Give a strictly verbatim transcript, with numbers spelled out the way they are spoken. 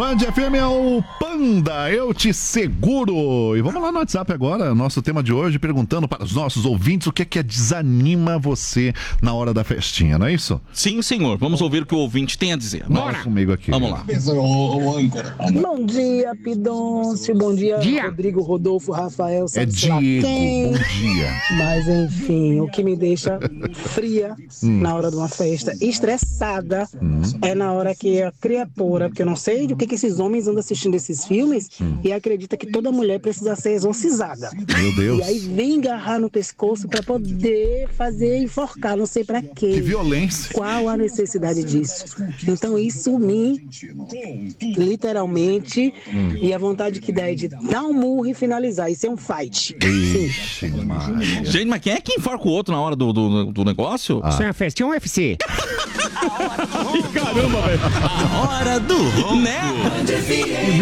Band F M é o Panda, eu te seguro. E vamos lá no WhatsApp agora, nosso tema de hoje, perguntando para os nossos ouvintes o que é que desanima você na hora da festinha, não é isso? Sim, senhor. Vamos ouvir o que o ouvinte tem a dizer. Bora comigo aqui. Vamos lá. Bom dia, Pidoncio. Bom dia, dia, Rodrigo, Rodolfo, Rafael. É Diego. Bom dia. Mas enfim, o que me deixa fria hum. na hora de uma festa, estressada, hum. é na hora que a criatura, porque eu não sei de o que, que esses homens andam assistindo esses filmes hum. e acredita que toda mulher precisa ser exorcizada. Meu Deus. E aí vem agarrar no pescoço para poder fazer enforcar, não sei para quê. Que violência. Qual a necessidade disso? Então isso me, literalmente, hum. e a vontade que dá é de dar um murro e finalizar. Isso é um fight. Ixi, gente, mas quem é que enforca o outro na hora do, do, do negócio? Ah. Isso é uma festinha ou U F C? Caramba, velho. A hora do ronco. Né?